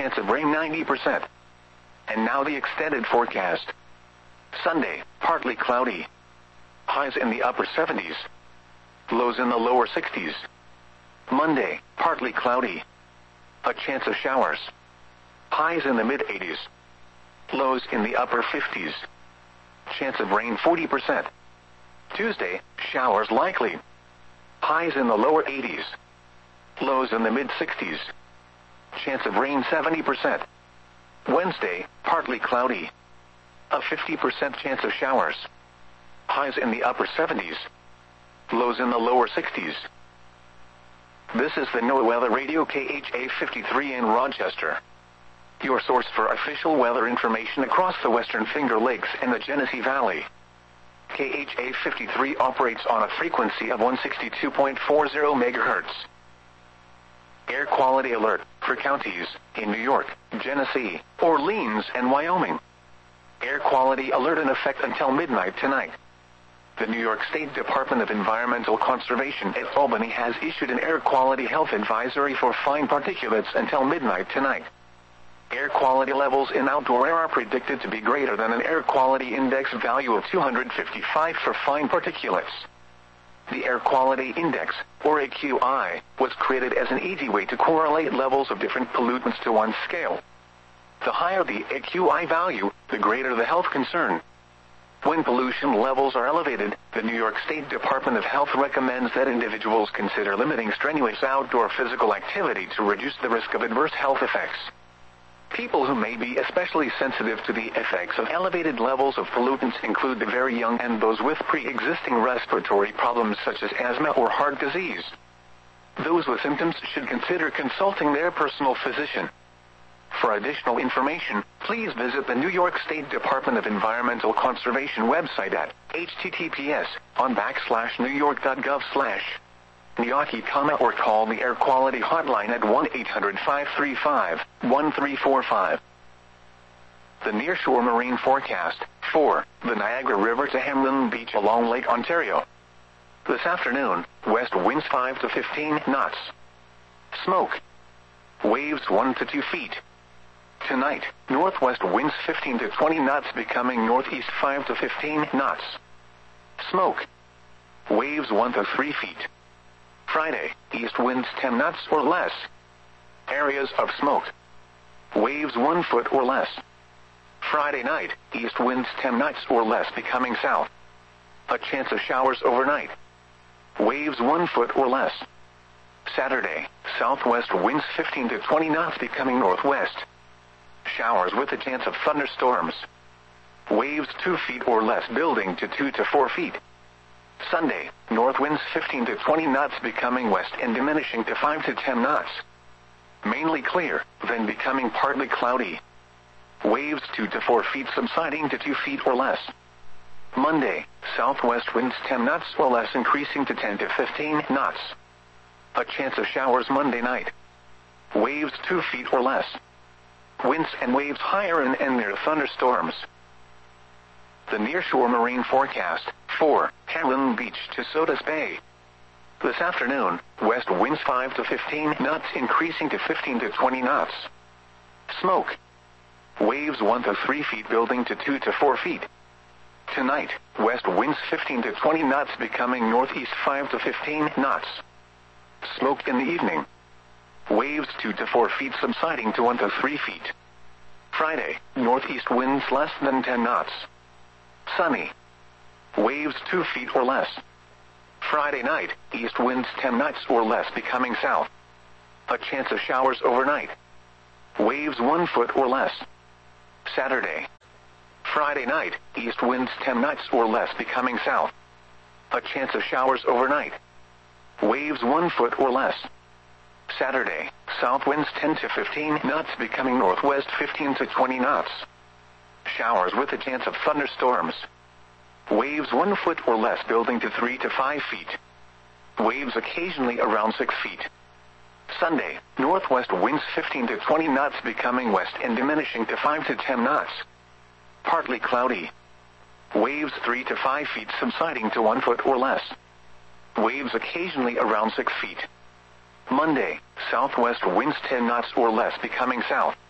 chance of rain 90%. And now the extended forecast. Sunday, partly cloudy. Highs in the upper 70s. Lows in the lower 60s. Monday, partly cloudy. A chance of showers. Highs in the mid-80s. Lows in the upper 50s. Chance of rain 40%. Tuesday, showers likely. Highs in the lower 80s. Lows in the mid-60s. Chance of rain 70%. Wednesday, partly cloudy. A 50% chance of showers. Highs in the upper 70s. Lows in the lower 60s. This is the NOAA Weather Radio KHA 53 in Rochester. Your source for official weather information across the Western Finger Lakes and the Genesee Valley. KHA 53 operates on a frequency of 162.40 MHz. Air quality alert for counties in New York, Genesee, Orleans, and Wyoming. Air quality alert in effect until midnight tonight. The New York State Department of Environmental Conservation at Albany has issued an air quality health advisory for fine particulates until midnight tonight. Air quality levels in outdoor air are predicted to be greater than an air quality index value of 255 for fine particulates. The Air Quality Index, or AQI, was created as an easy way to correlate levels of different pollutants to one scale. The higher the AQI value, the greater the health concern. When pollution levels are elevated, the New York State Department of Health recommends that individuals consider limiting strenuous outdoor physical activity to reduce the risk of adverse health effects. People who may be especially sensitive to the effects of elevated levels of pollutants include the very young and those with pre-existing respiratory problems such as asthma or heart disease. Those with symptoms should consider consulting their personal physician. For additional information, please visit the New York State Department of Environmental Conservation website at https://newyork.gov/NIAQI, or call the Air Quality Hotline at 1-800-535-1345. The Nearshore Marine Forecast for the Niagara River to Hamlin Beach along Lake Ontario. This afternoon, west winds 5 to 15 knots. Smoke. Waves 1 to 2 feet. Tonight, northwest winds 15 to 20 knots becoming northeast 5 to 15 knots. Smoke. Waves 1 to 3 feet. Friday, east winds 10 knots or less. Areas of smoke. Waves 1 foot or less. Friday night, east winds 10 knots or less becoming south. A chance of showers overnight. Waves 1 foot or less. Saturday, southwest winds 15 to 20 knots becoming northwest. Showers with a chance of thunderstorms. Waves 2 feet or less building to 2 to 4 feet. Sunday, north winds 15 to 20 knots becoming west and diminishing to 5 to 10 knots. Mainly clear, then becoming partly cloudy. Waves 2 to 4 feet subsiding to 2 feet or less. Monday, southwest winds 10 knots or less increasing to 10 to 15 knots. A chance of showers Monday night. Waves 2 feet or less. Winds and waves higher and near thunderstorms. The Nearshore Marine Forecast for Hamlin Beach to Sodus Bay. This afternoon, west winds 5 to 15 knots increasing to 15 to 20 knots. Smoke. Waves 1 to 3 feet building to 2 to 4 feet. Tonight, west winds 15 to 20 knots becoming northeast 5 to 15 knots. Smoke in the evening. Waves 2 to 4 feet subsiding to 1 to 3 feet. Friday, northeast winds less than 10 knots. Sunny. Waves 2 feet or less. Friday night, east winds 10 knots or less becoming south. A chance of showers overnight. Waves 1 foot or less. Saturday. Friday night, east winds 10 knots or less becoming south. A chance of showers overnight. Waves 1 foot or less. Saturday, south winds 10 to 15 knots becoming northwest 15 to 20 knots. Showers with a chance of thunderstorms. Waves 1 foot or less building to 3 to 5 feet. Waves occasionally around 6 feet. Sunday, northwest winds 15 to 20 knots becoming west and diminishing to 5 to 10 knots. Partly cloudy. Waves 3 to 5 feet subsiding to 1 foot or less. Waves occasionally around 6 feet. Monday, southwest winds 10 knots or less becoming south.